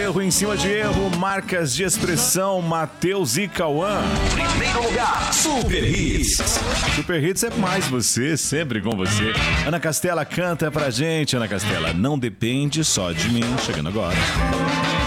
Erro em cima de erro, marcas de expressão, Matheus e Cauã. Primeiro lugar, Super Hits. Super Hits é mais você, sempre com você. Ana Castela canta pra gente, Ana Castela. Não depende só de mim, chegando agora.